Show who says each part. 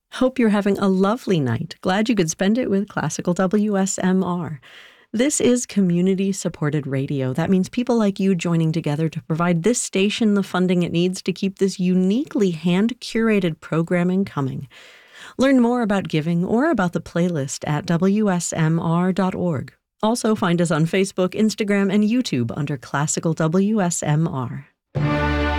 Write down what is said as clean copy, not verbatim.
Speaker 1: Hope you're having a lovely night. Glad you could spend it with Classical WSMR. This is community-supported radio. That means people like you joining together to provide this station the funding it needs to keep this uniquely hand-curated programming coming. Learn more about giving or about the playlist at WSMR.org. Also find us on Facebook, Instagram, and YouTube under Classical WSMR.